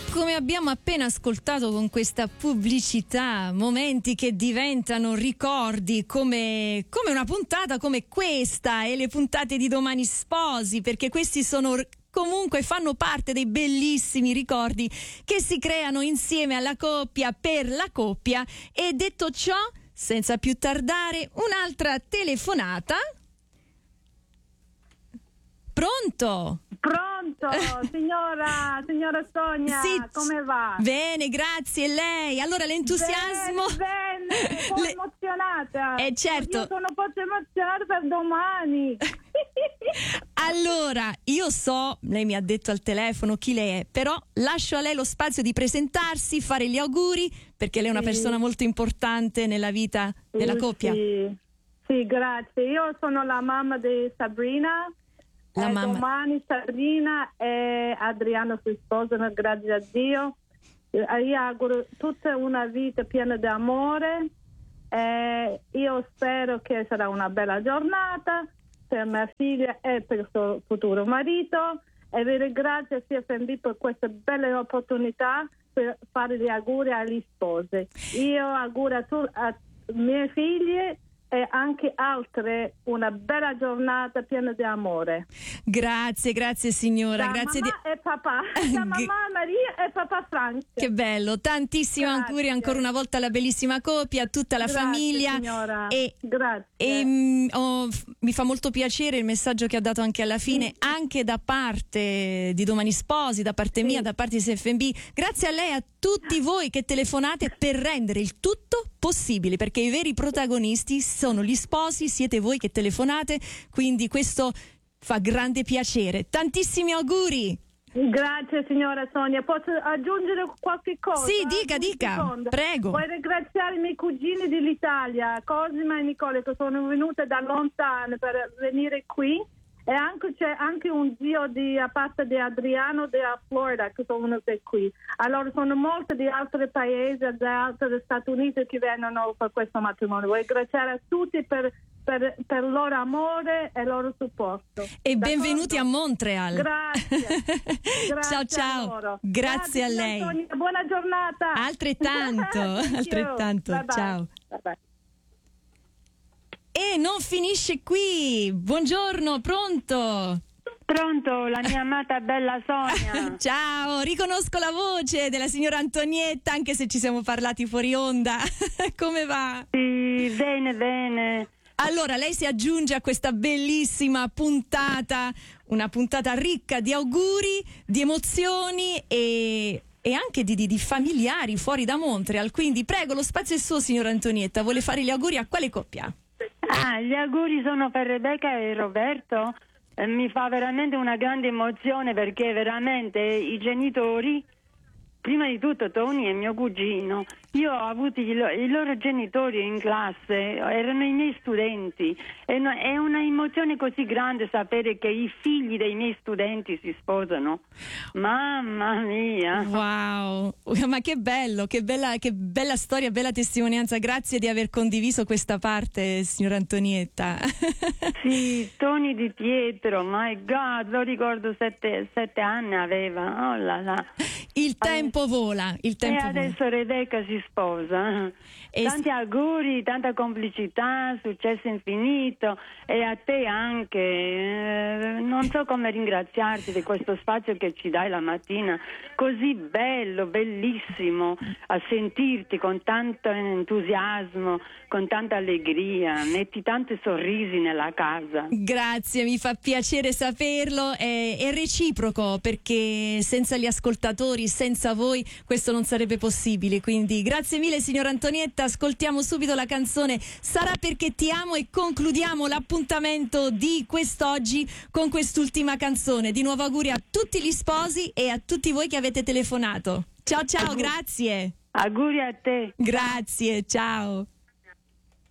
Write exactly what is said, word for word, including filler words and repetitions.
Come abbiamo appena ascoltato con questa pubblicità, momenti che diventano ricordi come, come una puntata come questa e le puntate di Domani Sposi, perché questi sono comunque fanno parte dei bellissimi ricordi che si creano insieme alla coppia per la coppia. E detto ciò, senza più tardare, un'altra telefonata. Pronto? Pronto, signora, signora Sonia, sì, come va? Bene, grazie, e lei? Allora l'entusiasmo... Bene, bene, sono Le... emozionata. Eh certo. Io sono un po' emozionata per domani. Allora, io so, lei mi ha detto al telefono chi lei è, però lascio a lei lo spazio di presentarsi, fare gli auguri, perché lei è una sì. persona molto importante nella vita della sì, coppia. Sì. sì, grazie. Io sono la mamma di Sabrina. La eh, mamma. Domani Sabrina e Adriano si sposano, grazie a Dio. Eh, io auguro tutta una vita piena di amore. Eh, io spero che sarà una bella giornata per mia figlia e per il suo futuro marito. E vi ringrazio sia F M B per questa bella opportunità per fare gli auguri agli sposi. Io auguro a, tu, a mie figlie e anche altre una bella giornata piena di amore. Grazie, grazie signora. Da grazie mamma di... e papà, da mamma Maria e papà Frank. Che bello, tantissimi Grazie. auguri ancora una volta alla bellissima coppia, a tutta la Grazie, famiglia. Signora. E, grazie. E, mh, oh, f- mi fa molto piacere il messaggio che ha dato anche alla fine, anche da parte di Domani Sposi, da parte sì. mia, da parte di S F M B. Grazie a lei e a tutti voi che telefonate per rendere il tutto possibile, perché i veri protagonisti sono gli sposi, siete voi che telefonate, quindi questo fa grande piacere. Tantissimi auguri. Grazie signora Sonia, posso aggiungere qualche cosa? Sì, dica, Un dica, secondo. prego. Vuoi ringraziare i miei cugini dell'Italia, Cosima e Nicole, che sono venute da lontano per venire qui, e anche c'è anche un zio di a parte di Adriano della Florida che sono venute qui. Allora sono molte di altri paesi, da altri Stati Uniti che vengono per questo matrimonio. Vuoi ringraziare a tutti per Per, per il loro amore e il loro supporto. E D'accordo? benvenuti a Montreal. Grazie. Grazie ciao ciao. a loro. Grazie, Grazie a lei. Antonia. Buona giornata. Altrettanto, altrettanto. Bye bye. Ciao. Bye bye. E non finisce qui. Buongiorno, pronto? Pronto, la mia amata bella Sonia. Ciao, riconosco la voce della signora Antonietta, anche se ci siamo parlati fuori onda. Come va? Sì, bene, bene. Allora, lei si aggiunge a questa bellissima puntata, una puntata ricca di auguri, di emozioni e, e anche di, di, di familiari fuori da Montreal. Quindi prego, lo spazio è suo, signora Antonietta. Vuole fare gli auguri a quale coppia? Ah, gli auguri sono per Rebecca e Roberto. Eh, mi fa veramente una grande emozione perché veramente i genitori, prima di tutto Tony e mio cugino, io ho avuto i, lo- i loro genitori in classe, erano i miei studenti, e no- è una emozione così grande sapere che i figli dei miei studenti si sposano. Mamma mia! Wow, ma che bello, che bella, che bella storia, bella testimonianza. Grazie di aver condiviso questa parte, signora Antonietta. Sì, Tony Di Pietro, my God, lo ricordo, sette, sette anni aveva, oh là là. Il tempo vola, il tempo e adesso vola. Rebecca si sposa. E Tanti s- auguri, tanta complicità, successo infinito, e a te anche. Eh, non so come ringraziarti di questo spazio che ci dai la mattina, così bello, bellissimo, a sentirti con tanto entusiasmo, con tanta allegria, metti tanti sorrisi nella casa. Grazie, mi fa piacere saperlo, è, è reciproco, perché senza gli ascoltatori, senza voi questo non sarebbe possibile, quindi grazie mille signora Antonietta. Ascoltiamo subito la canzone Sarà perché ti amo e concludiamo l'appuntamento di quest'oggi con quest'ultima canzone. Di nuovo auguri a tutti gli sposi e a tutti voi che avete telefonato. Ciao ciao, grazie. Auguri a te. Grazie, ciao.